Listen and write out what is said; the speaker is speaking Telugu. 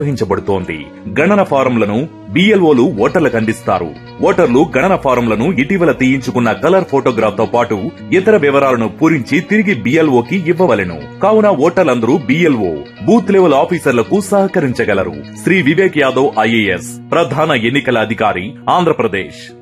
నిర్వహించబడుతోంది. గణన ఫారంలను BLOలు ఓటర్లకు అందిస్తారు. ఓటర్లు గణన ఫారంలను ఇటీవల తీయించుకున్న కలర్ ఫోటోగ్రాఫ్ తో పాటు ఇతర వివరాలను పూరించి తిరిగి BLOకి ఇవ్వవలెను. కావున ఓటర్లందరూ BLO బూత్ లెవెల్ ఆఫీసర్లకు సహకరించగలరు. శ్రీ వివేక్ యాదవ్ IAS, ప్రధాన ఎన్నికల అధికారి, ఆంధ్రప్రదేశ్.